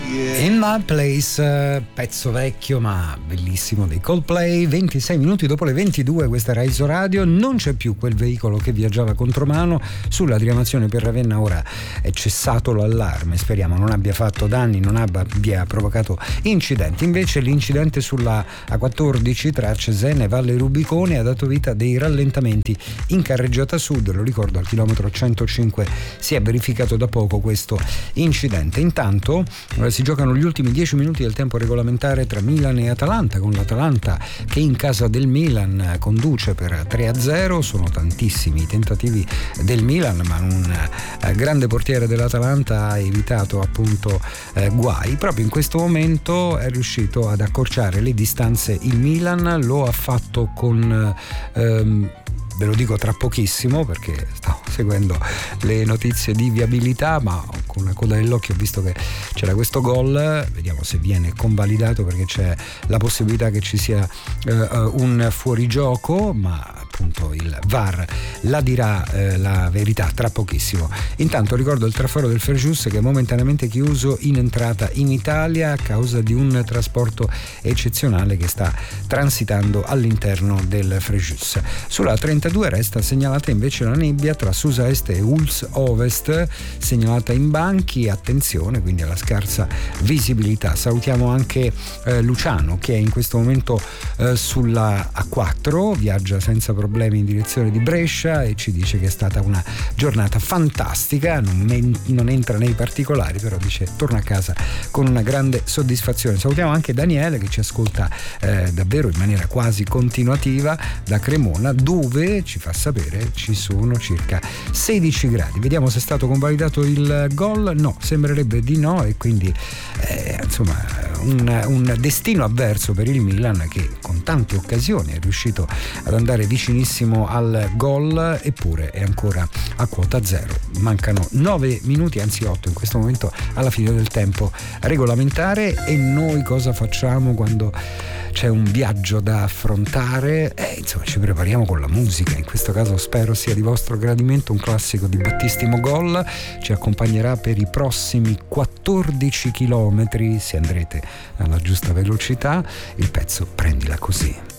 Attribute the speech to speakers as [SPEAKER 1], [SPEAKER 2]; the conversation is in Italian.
[SPEAKER 1] In My Place, pezzo vecchio ma bellissimo dei Coldplay. 26 minuti dopo le 22, questa era Iso Radio. Non c'è più quel veicolo che viaggiava contromano sulla diramazione per Ravenna. Ora è cessato l'allarme, speriamo non abbia fatto danni, non abbia provocato incidenti. Invece l'incidente sulla A14 tra Cesena e Valle Rubicone ha dato vita a dei rallentamenti in carreggiata sud. Lo ricordo, al chilometro 105 si è verificato da poco questo incidente. Intanto si giocano gli ultimi 10 minuti del tempo regolamentare tra Milan e Atalanta, con l'Atalanta che in casa del Milan conduce per 3-0. Sono tantissimi i tentativi del Milan, ma un grande portiere dell'Atalanta ha evitato appunto guai. Proprio in questo momento è riuscito ad accorciare le distanze il Milan, lo ha fatto con ve lo dico tra pochissimo perché stavo seguendo le notizie di viabilità, ma con la coda dell'occhio ho visto che c'era questo gol. Vediamo se viene convalidato, perché c'è la possibilità che ci sia un fuorigioco, ma appunto il VAR la dirà la verità tra pochissimo. Intanto ricordo il traforo del Frejus che è momentaneamente chiuso in entrata in Italia a causa di un trasporto eccezionale che sta transitando all'interno del Frejus. Sulla 32 resta segnalata invece la nebbia tra Susa Est e Uls Ovest, segnalata in banchi. Attenzione quindi alla scarsa visibilità. Salutiamo anche Luciano, che è in questo momento sulla A4, viaggia senza problemi in direzione di Brescia e ci dice che è stata una giornata fantastica. Non entra nei particolari, però dice torna a casa con una grande soddisfazione. Salutiamo anche Daniele, che ci ascolta davvero in maniera quasi continuativa da Cremona, dove ci fa sapere ci sono circa 16 gradi. Vediamo se è stato convalidato il gol. No, sembrerebbe di no, e quindi insomma un destino avverso per il Milan, che con tante occasioni è riuscito ad andare vicinissimo al gol, eppure è ancora a quota zero. Mancano 9 minuti, anzi 8 in questo momento, alla fine del tempo regolamentare. E noi cosa facciamo quando c'è un viaggio da affrontare? Insomma, ci prepariamo con la musica. In questo caso spero sia di vostro gradimento un classico di Battisti Mogol. Ci accompagnerà per i prossimi 14 chilometri, se andrete alla giusta velocità. Il pezzo Prendila Così.